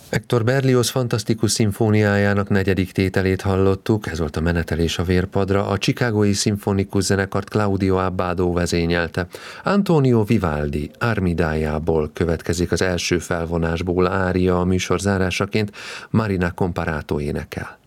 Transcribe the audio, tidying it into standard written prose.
Hector Berlioz fantasztikus szimfóniájának 4. tételét hallottuk, ez volt a Menetelés a vérpadra, a Chicagói szimfonikus zenekart Claudio Abbado vezényelte. Antonio Vivaldi Armidájából következik az első felvonásból ária, a műsor zárásaként Marina Comparato énekel.